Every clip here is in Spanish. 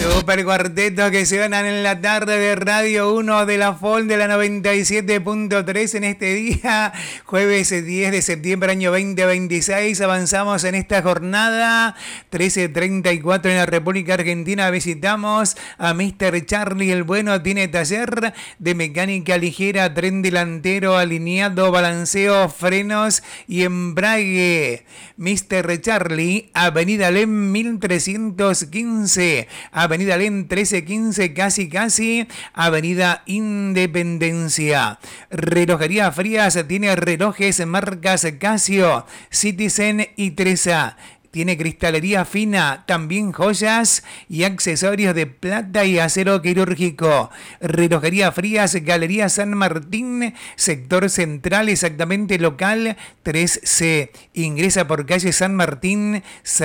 Super cuarteto que suenan en la tarde de Radio 1 de la FOL de la 97.3 en este día, jueves 10 de septiembre año 2026. Avanzamos en esta jornada, 13:34 en la República Argentina. Visitamos a Mr. Charlie el Bueno. Tiene taller de mecánica ligera, tren delantero, alineado, balanceo, frenos y embrague. Mr. Charlie, Avenida Alem 1315, Avenida Alem 1315, casi, Avenida Independencia. Relojería Frías tiene relojes marcas Casio, Citizen y Tresa. Tiene cristalería fina, también joyas y accesorios de plata y acero quirúrgico. Relojería Frías, Galería San Martín, sector central, exactamente local 3C. Ingresa por calle San Martín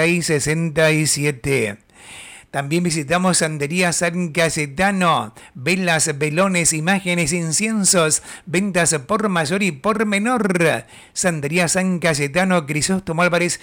667. También visitamos Santería San Cayetano, velas, velones, imágenes, inciensos, ventas por mayor y por menor. Santería San Cayetano, Crisóstomo Álvarez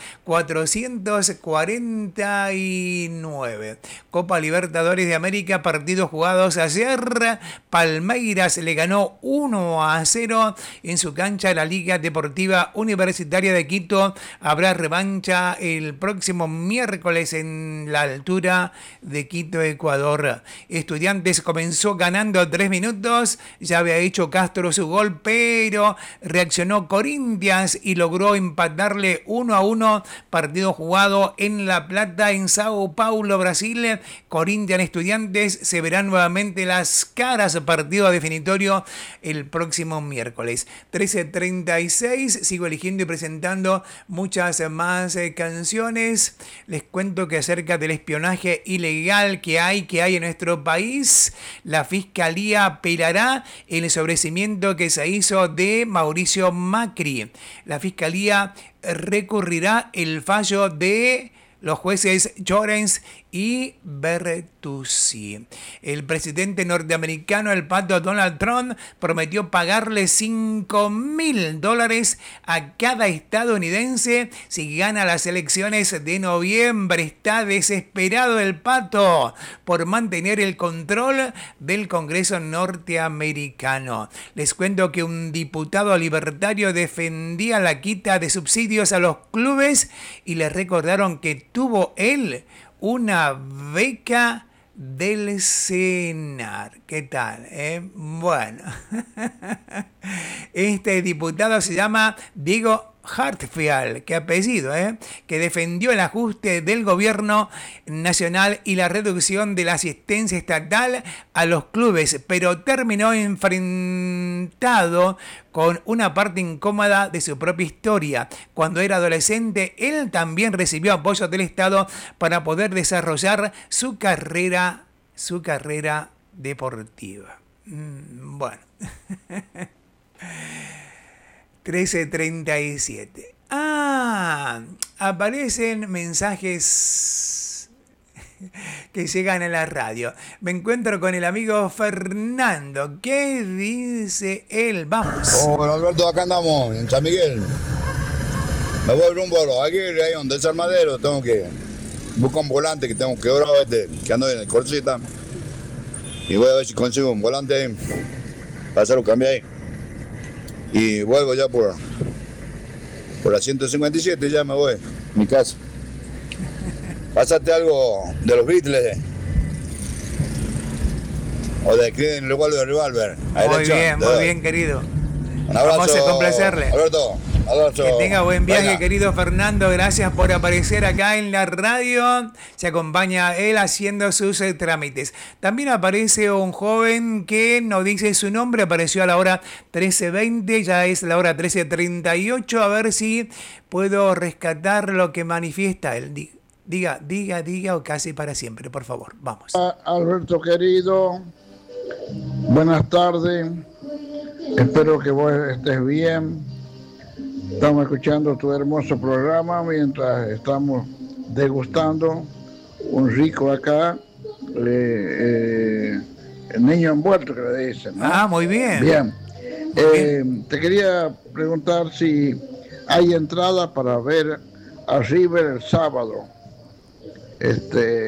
449. Copa Libertadores de América, partidos jugados ayer. Palmeiras le ganó 1-0 en su cancha a la Liga Deportiva Universitaria de Quito. Habrá revancha el próximo miércoles en la altura de Quito, Ecuador. Estudiantes comenzó ganando 3 minutos, ya había hecho Castro su gol, pero reaccionó Corinthians y logró empatarle 1-1, partido jugado en La Plata, en Sao Paulo, Brasil. Corinthians Estudiantes se verán nuevamente las caras, partido definitorio el próximo miércoles. 13:36, sigo eligiendo y presentando muchas más canciones. Les cuento que acerca del espionaje ilegal que hay en nuestro país, la Fiscalía apelará el sobreseimiento que se hizo de Mauricio Macri. La Fiscalía recurrirá el fallo de los jueces Llorens y Bertuzzi. El presidente norteamericano, el pato Donald Trump, prometió pagarle $5.000 a cada estadounidense si gana las elecciones de noviembre. Está desesperado el pato por mantener el control del Congreso norteamericano. Les cuento que un diputado libertario defendía la quita de subsidios a los clubes y les recordaron que tuvo él una beca del CENAR. ¿Qué tal? Bueno, este diputado se llama Diego Hartfield, qué apellido, que defendió el ajuste del gobierno nacional y la reducción de la asistencia estatal a los clubes, pero terminó enfrentado con una parte incómoda de su propia historia. Cuando era adolescente, él también recibió apoyo del Estado para poder desarrollar su carrera deportiva. Bueno. 13:37. Aparecen mensajes que llegan a la radio. Me encuentro con el amigo Fernando. ¿Qué dice él? Vamos. Bueno, Alberto, acá andamos en San Miguel. Me voy rumbo a los Aguirre, ahí donde es el madero. Tengo que buscar un volante que tengo quebrado que ando en el Corsita. Y voy a ver si consigo un volante ahí para hacerlo cambiar ahí. Y vuelvo ya por la 157, ya me voy a mi casa. Pásate algo de los Beatles o de Creedence Revolver. Muy bien, querido. Un abrazo. Vamos a complacerle. Alberto, abrazo. Que tenga buen viaje, Venga. querido Fernando. Gracias por aparecer acá en la radio. Se acompaña él haciendo sus trámites. También aparece un joven que no dice su nombre. Apareció a la hora 13:20. Ya es la hora 13:38. A ver si puedo rescatar lo que manifiesta él. Diga o casi para siempre, por favor. Vamos. Alberto querido, buenas tardes. Espero que vos estés bien. Estamos escuchando tu hermoso programa mientras estamos degustando un rico acá, el niño envuelto que le dicen, ¿no? Muy bien. Bien. Te quería preguntar si hay entrada para ver a River el sábado.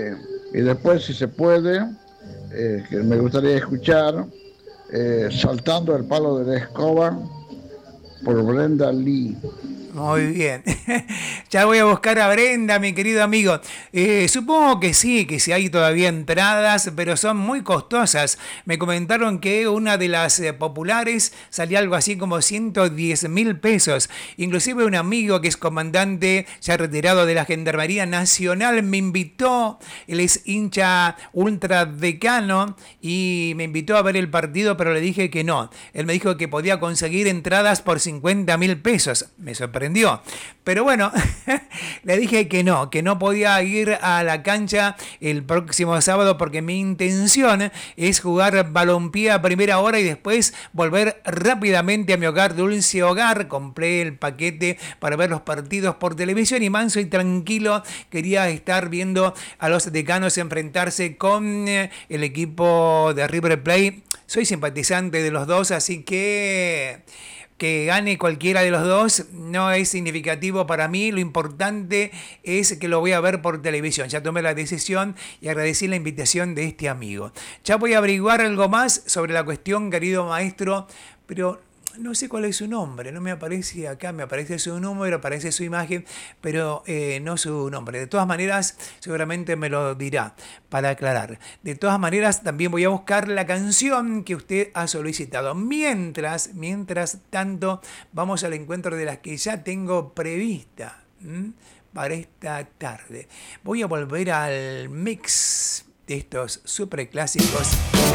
Y después, si se puede, que me gustaría escuchar, Saltando el palo de la escoba, por Brenda Lee. Muy bien. Ya voy a buscar a Brenda, mi querido amigo. Supongo que sí hay todavía entradas, pero son muy costosas. Me comentaron que una de las populares salía algo así como 110.000 pesos. Inclusive un amigo que es comandante ya retirado de la Gendarmería Nacional me invitó. Él es hincha ultradecano y me invitó a ver el partido, pero le dije que no. Él me dijo que podía conseguir entradas por 50.000 pesos. Me sorprendió. Pero bueno, le dije que no podía ir a la cancha el próximo sábado porque mi intención es jugar balompié a primera hora y después volver rápidamente a mi hogar, dulce hogar. Compré el paquete para ver los partidos por televisión y manso y tranquilo quería estar viendo a los decanos enfrentarse con el equipo de River Plate. Soy simpatizante de los dos, así que gane cualquiera de los dos no es significativo para mí. Lo importante es que lo voy a ver por televisión. Ya tomé la decisión y agradecí la invitación de este amigo. Ya voy a averiguar algo más sobre la cuestión, querido maestro, pero no sé cuál es su nombre. No me aparece acá, me aparece su número, aparece su imagen, pero no su nombre. De todas maneras, seguramente me lo dirá para aclarar. De todas maneras, también voy a buscar la canción que usted ha solicitado. Mientras tanto, vamos al encuentro de las que ya tengo prevista para esta tarde. Voy a volver al mix de estos super clásicos.